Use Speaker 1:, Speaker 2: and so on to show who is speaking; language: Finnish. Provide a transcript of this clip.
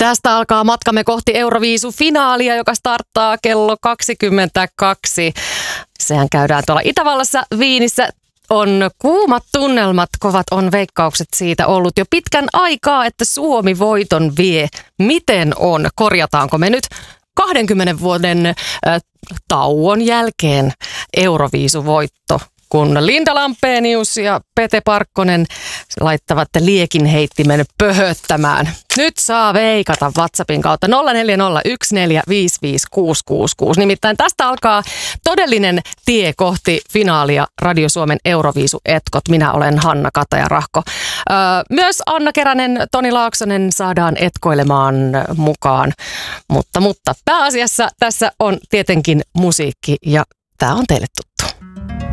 Speaker 1: Tästä alkaa matkamme kohti Euroviisu-finaalia, joka starttaa kello 22. Sehän käydään tuolla Itävallassa, Viinissä. On kuumat tunnelmat, kovat on veikkaukset siitä ollut jo pitkän aikaa, että Suomi voiton vie. Miten on? Korjataanko me nyt 20 vuoden tauon jälkeen Euroviisu-voitto, kun Linda Lampenius ja Pete Parkkonen laittavat liekinheittimen pöhöttämään. Nyt saa veikata WhatsAppin kautta 0401455666. Nimittäin tästä alkaa todellinen tie kohti finaalia Radio Suomen Euroviisu-etkot. Minä olen Hanna Kataja-Rahko. Myös Anna Keränen, Toni Laaksonen saadaan etkoilemaan mukaan. Mutta pääasiassa tässä on tietenkin musiikki ja tämä on teille tuttu.